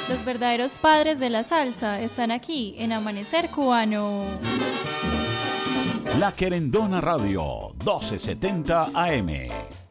Los verdaderos padres de la salsa están aquí en Amanecer Cubano. La Querendona Radio, 1270 AM.